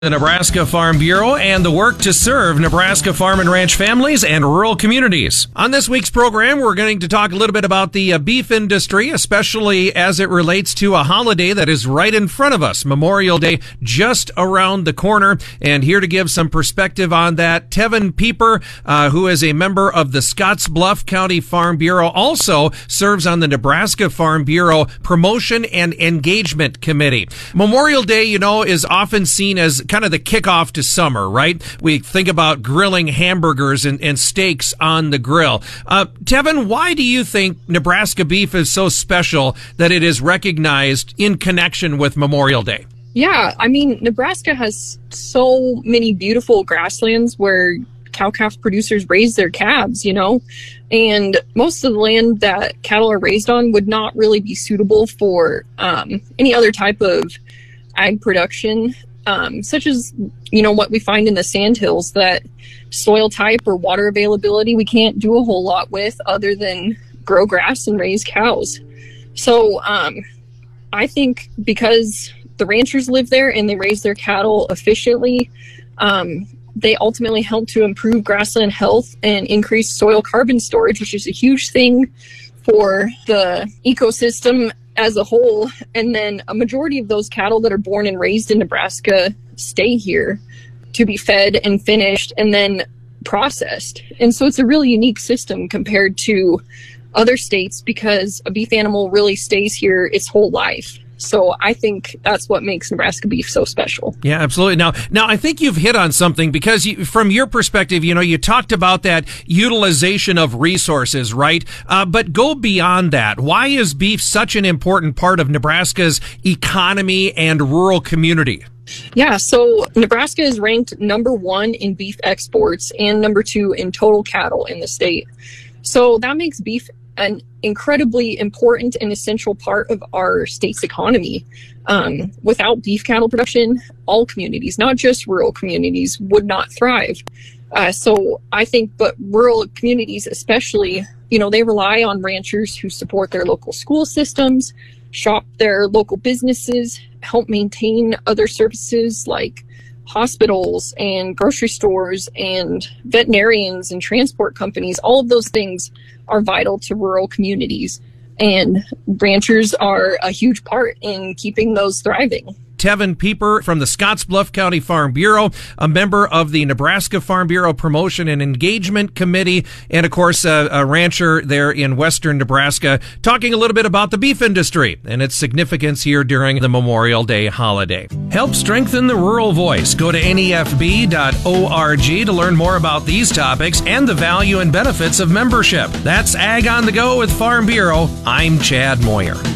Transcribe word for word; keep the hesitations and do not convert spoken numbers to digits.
The Nebraska Farm Bureau and the work to serve Nebraska farm and ranch families and rural communities. On this week's program, we're going to talk a little bit about the uh, beef industry, especially as it relates to a holiday that is right in front of us, Memorial Day, just around the corner. And here to give some perspective on that, Tevin Pieper, uh, who is a member of the Scottsbluff County Farm Bureau, also serves on the Nebraska Farm Bureau Promotion and Engagement Committee. Memorial Day, you know, is often seen as kind of the kickoff to summer, right? We think about grilling hamburgers and, and steaks on the grill. Uh, Tevin, why do you think Nebraska beef is so special that it is recognized in connection with Memorial Day? Yeah, I mean, Nebraska has so many beautiful grasslands where cow-calf producers raise their calves, you know, and most of the land that cattle are raised on would not really be suitable for um, any other type of ag production. Um, such as, you know, what we find in the sandhills, that soil type or water availability we can't do a whole lot with other than grow grass and raise cows. So um, I think because the ranchers live there and they raise their cattle efficiently, um, they ultimately help to improve grassland health and increase soil carbon storage, which is a huge thing for the ecosystem as a whole. And then a majority of those cattle that are born and raised in Nebraska stay here to be fed and finished and then processed. And so it's a really unique system compared to other states because a beef animal really stays here its whole life. So I think that's what makes Nebraska beef so special. Yeah, absolutely. Now, now I think you've hit on something because you, from your perspective, you know, you talked about that utilization of resources, right? Uh, but go beyond that. Why is beef such an important part of Nebraska's economy and rural community? Yeah, so Nebraska is ranked number one in beef exports and number two in total cattle in the state. So that makes beef an incredibly important and essential part of our state's economy. Um, without beef cattle production, all communities, not just rural communities, would not thrive. Uh, so I think, but rural communities especially, you know, they rely on ranchers who support their local school systems, shop their local businesses, help maintain other services like hospitals and grocery stores and veterinarians and transport companies. All of those things are vital to rural communities, and ranchers are a huge part in keeping those thriving. Tevin Pieper from the Scottsbluff County Farm Bureau, a member of the Nebraska Farm Bureau Promotion and Engagement Committee, and of course a, a rancher there in western Nebraska, talking a little bit about the beef industry and its significance here during the Memorial Day holiday. Help strengthen the rural voice. Go to N E F B dot org to learn more about these topics and the value and benefits of membership. That's Ag on the Go with Farm Bureau. I'm Chad Moyer.